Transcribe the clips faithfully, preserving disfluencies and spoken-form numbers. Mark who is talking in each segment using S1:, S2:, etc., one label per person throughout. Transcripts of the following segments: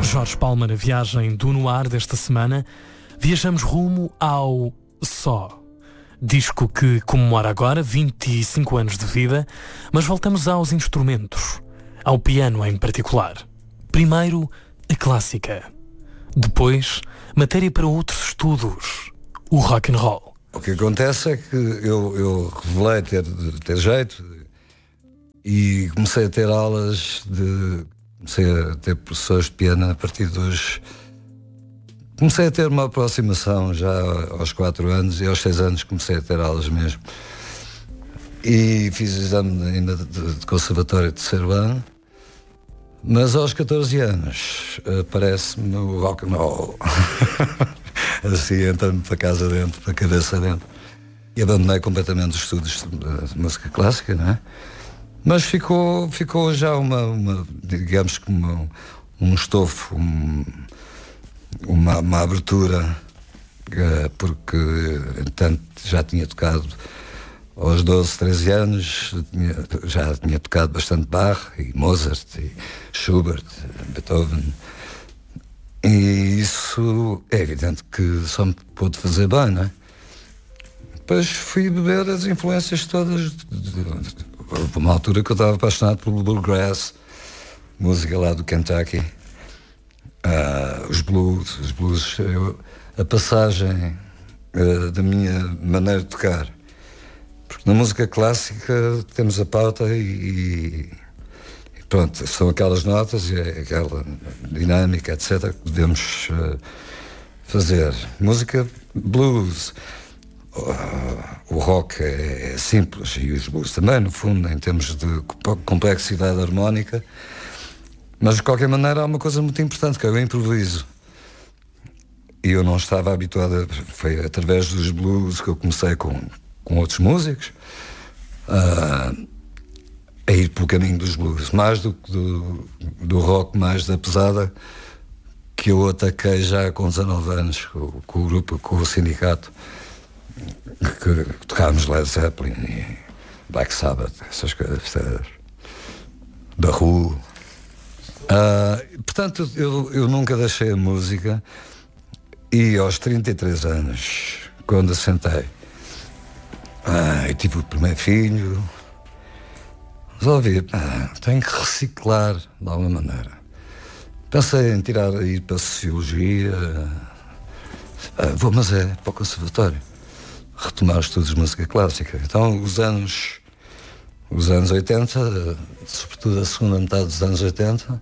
S1: Jorge Palma na viagem do Noir desta semana. Viajamos rumo ao Só. Disco que comemora agora vinte e cinco anos de vida, mas voltamos aos instrumentos, ao piano em particular. Primeiro, a clássica. Depois, matéria para outros estudos, o rock and roll.
S2: O que acontece é que eu, eu revelei ter, ter jeito e comecei a ter aulas de... comecei a ter professores de piano a partir dos... Comecei a ter uma aproximação já aos quatro anos e aos seis anos comecei a ter aulas mesmo. E fiz exame ainda de, de conservatório de terceiro ano, mas aos catorze anos aparece-me no rock and roll. Assim entra-me para casa dentro, para a cabeça dentro. E abandonei completamente os estudos de, de música clássica, não é? Mas ficou, ficou já uma, uma digamos que uma, um estofo, um, uma, uma abertura, porque, entanto, já tinha tocado aos doze, treze anos, tinha, já tinha tocado bastante Bach, e Mozart, e Schubert, Beethoven. E isso é evidente que só me pôde fazer bem, não é? Depois fui beber as influências todas. Houve uma altura que eu estava apaixonado pelo bluegrass, música lá do Kentucky, uh, os blues, os blues, eu, a passagem uh, da minha maneira de tocar. Porque na música clássica temos a pauta e, e pronto, são aquelas notas e aquela dinâmica, etcétera, que devemos uh, fazer. Música blues. O rock é simples e os blues também, no fundo, em termos de complexidade harmónica, mas de qualquer maneira há uma coisa muito importante, que é o improviso. E eu não estava habituado a, foi através dos blues que eu comecei com, com outros músicos uh, a ir pelo caminho dos blues, mais do que do, do rock, mais da pesada, que eu ataquei já com dezanove anos com, com o grupo, com o sindicato, que tocámos Led Zeppelin e Black Sabbath, essas coisas da rua. Uh, portanto, eu, eu nunca deixei a música e aos trinta e três anos, quando assentei, uh, eu tive o primeiro filho, resolvi, uh, tenho que reciclar de alguma maneira. Pensei em tirar, ir para a Sociologia, uh, vou, mas é para o conservatório. Retomar os estudos de música clássica. Então, os anos, os anos oitenta, sobretudo a segunda metade dos anos oitenta,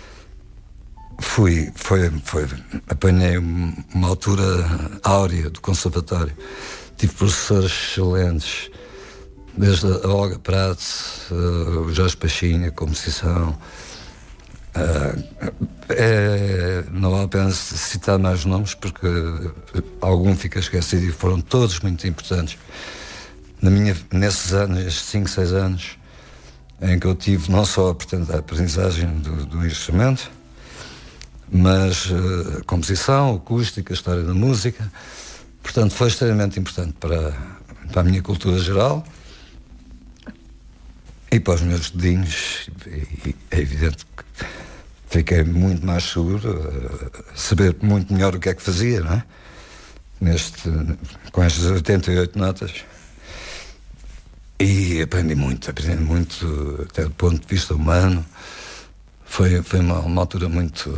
S2: fui, foi, foi, apanhei uma altura áurea do conservatório. Tive professores excelentes, desde a Olga Prats, o Jorge Pachinha, composição. Uh, é, não vale a pena citar mais nomes porque algum fica esquecido e foram todos muito importantes na minha, nesses anos, estes cinco, seis anos em que eu tive não só portanto, a aprendizagem do, do instrumento, mas uh, a composição, a acústica, a história da música. Portanto, foi extremamente importante para, para a minha cultura geral e para os meus dedinhos. E, e é evidente que fiquei muito mais seguro, a saber muito melhor o que é que fazia, não é? Neste, com estas oitenta e oito notas. E aprendi muito, aprendi muito, até do ponto de vista humano. Foi, foi uma, uma altura muito,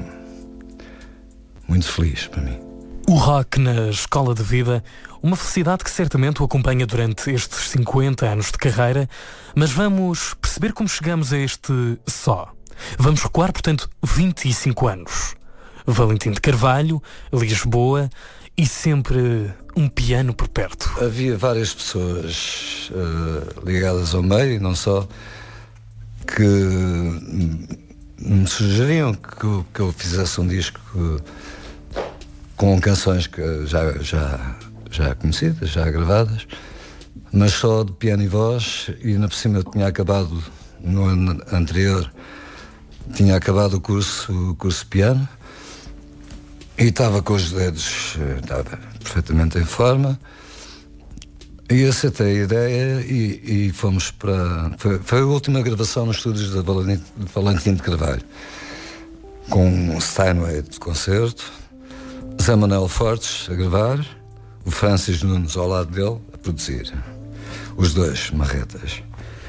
S2: muito feliz para mim.
S1: O rock na escola de vida, uma felicidade que certamente o acompanha durante estes cinquenta anos de carreira, mas vamos perceber como chegamos a este só. Vamos recuar, portanto, vinte e cinco anos. Valentim de Carvalho, Lisboa e sempre um piano por perto.
S2: Havia várias pessoas uh, ligadas ao meio, não só, que me sugeriam que eu, que eu fizesse um disco com canções que já, já, já conhecidas, já gravadas, mas só de piano e voz, e ainda por cima eu tinha acabado no ano anterior, tinha acabado o curso, o curso de piano, e estava com os dedos, estava perfeitamente em forma, e aceitei a ideia e, e fomos para... Foi, foi a última gravação nos estúdios de Valentim, de Valentim de Carvalho. com um Steinway de concerto, Zé Manuel Fortes a gravar, o Francis Nunes ao lado dele a produzir. Os dois marretas.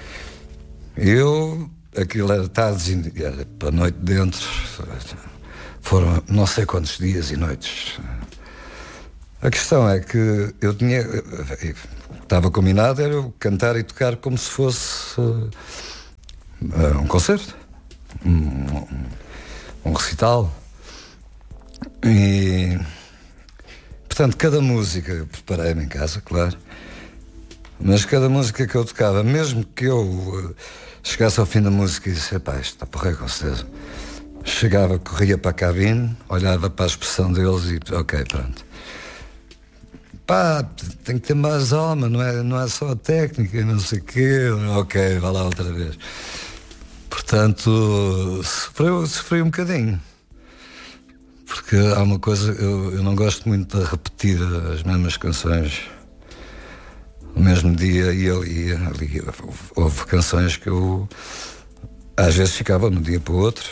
S2: Eu, aquilo era tardes e era para a noite dentro, foram não sei quantos dias e noites. A questão é que eu tinha, estava combinado era eu cantar e tocar como se fosse uh, um concerto, um, um, um recital. E, portanto, cada música, eu preparei-me em casa, claro, mas cada música que eu tocava, mesmo que eu uh, chegasse ao fim da música e disse, epá, isto está porra, com certeza. Chegava, corria para a cabine, olhava para a expressão deles e, ok, pronto. Pá, tem que ter mais alma, não é, não é só a técnica, não sei o quê, ok, vá lá outra vez. Portanto, sofreu, sofri um bocadinho. Porque há uma coisa, eu, eu não gosto muito de repetir as mesmas canções no mesmo dia e ali, ali houve canções que eu às vezes ficava de um dia para o outro,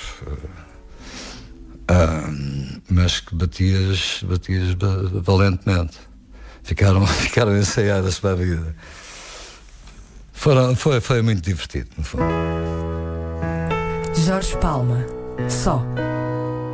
S2: ah, mas que batias, batias valentemente. Ficaram, ficaram ensaiadas para a vida. Foram, foi, foi muito divertido, no fundo.
S3: Jorge Palma, Só.